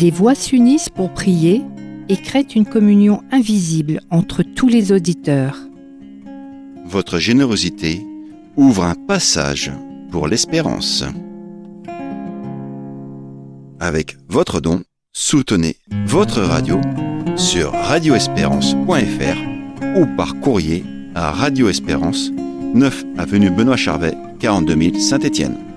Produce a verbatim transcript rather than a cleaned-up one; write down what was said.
Des voix s'unissent pour prier et créent une communion invisible entre tous les auditeurs. Votre générosité ouvre un passage pour l'espérance. Avec votre don, soutenez votre radio sur radio espérance point f r ou par courrier à Radio Espérance, neuf avenue Benoît Charvet, quarante-deux mille Saint-Étienne.